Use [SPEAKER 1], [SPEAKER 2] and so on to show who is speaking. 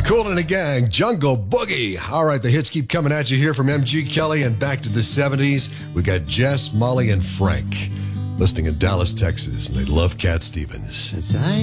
[SPEAKER 1] Kool and the Gang, Jungle Boogie. All right, the hits keep coming at you here from MG Kelly and back to the 70s. We got Jess, Molly, and Frank listening in Dallas, Texas, and they love Cat Stevens.
[SPEAKER 2] As I